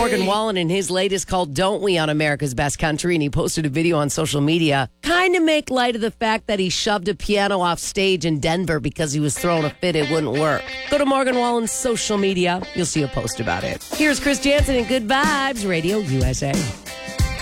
Morgan Wallen in his latest called Don't We on America's Best Country, and he posted a video on social media. Kind of make light of the fact that he shoved a piano off stage in Denver because he was throwing a fit it wouldn't work. Go to Morgan Wallen's social media. You'll see a post about it. Here's Chris Jansen and Good Vibes, Radio USA.